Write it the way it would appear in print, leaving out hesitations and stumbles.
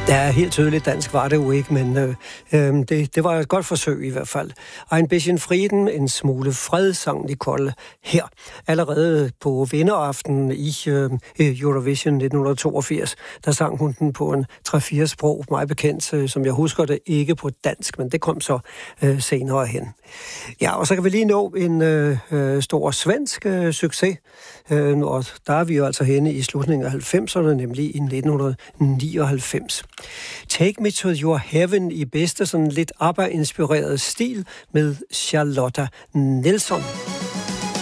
Ja, helt tydeligt dansk var det jo ikke, men det var et godt forsøg i hvert fald. Ein bisschen Frieden, en smule fred, sang Nicole her. Allerede på vinderaften i Eurovision 1982, der sang hun den på en 3-4 sprog, meget bekendt, som jeg husker det, ikke på dansk, men det kom så senere hen. Ja, og så kan vi lige nå en stor svensk succes, og der er vi jo altså henne i slutningen af 90'erne, nemlig i 1999. Take Me to Your Heaven i bedste sådan lidt ABBA-inspireret stil med Charlotta Nilsson.